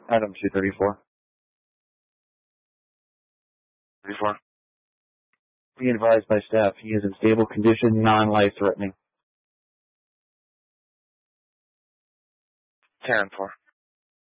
Item 234. 34. Be advised by staff he is in stable condition, non-life-threatening. 10-4.